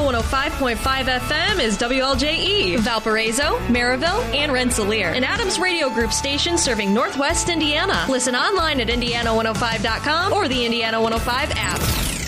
105.5 FM is WLJE, Valparaiso, Maryville, and Rensselaer, an Adams Radio Group station serving Northwest Indiana. Listen online at Indiana105.com or the Indiana 105 app.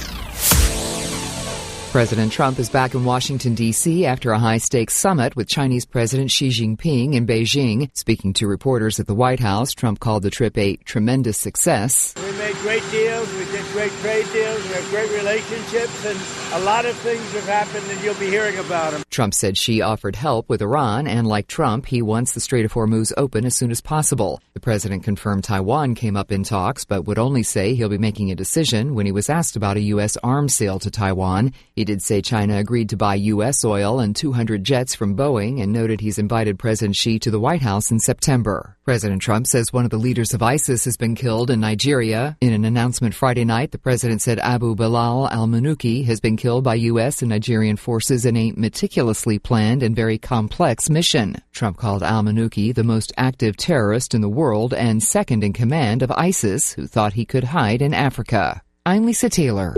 President Trump is back in Washington, D.C. after a high-stakes summit with Chinese President Xi Jinping in Beijing. Speaking to reporters at the White House, Trump called the trip a tremendous success. We made great deals. We did great trade deals. We have great relationships, and a lot of things have happened, and you'll be hearing about them. Trump said Xi offered help with Iran, and like Trump, he wants the Strait of Hormuz open as soon as possible. The president confirmed Taiwan came up in talks, but would only say he'll be making a decision when he was asked about a U.S. arms sale to Taiwan. He did say China agreed to buy U.S. oil and 200 jets from Boeing and noted he's invited President Xi to the White House in September. President Trump says one of the leaders of ISIS has been killed in Nigeria. In an announcement Friday night, the president said Abu Bilal al-Manuki has been killed by U.S. and Nigerian forces in a meticulously planned and very complex mission. Trump called al-Manuki the most active terrorist in the world and second in command of ISIS, who thought he could hide in Africa. I'm Lisa Taylor.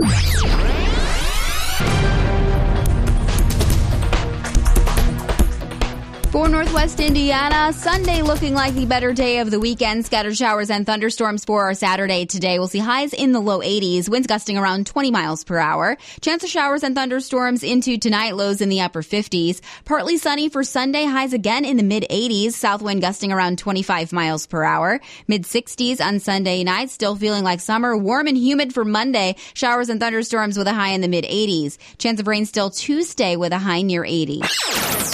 For Northwest Indiana, Sunday looking like the better day of the weekend. Scattered showers and thunderstorms for our Saturday today. We'll see highs in the low 80s, winds gusting around 20 miles per hour. Chance of showers and thunderstorms into tonight, lows in the upper 50s. Partly sunny for Sunday, highs again in the mid 80s. South wind gusting around 25 miles per hour. Mid 60s on Sunday night, still feeling like summer. Warm and humid for Monday. Showers and thunderstorms with a high in the mid 80s. Chance of rain still Tuesday with a high near 80.